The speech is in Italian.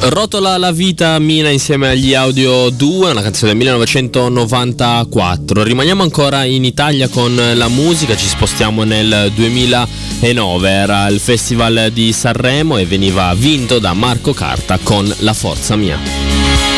Rotola la vita Mina insieme agli Audio 2, una canzone del 1994. Rimaniamo ancora in Italia con la musica, ci spostiamo nel 2009, era il Festival di Sanremo e veniva vinto da Marco Carta con La Forza Mia.